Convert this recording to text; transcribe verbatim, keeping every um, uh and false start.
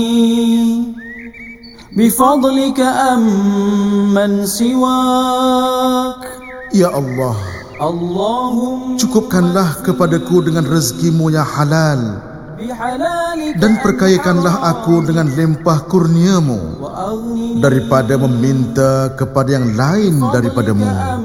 بفضلك أمن سواك. Ya Allah, Allahumma cukupkanlah kepadaku dengan rezekimu yang halal, bihalalika dan perkayakanlah aku dengan limpah kurniamu wa aghnini daripada meminta kepada yang lain daripadamu.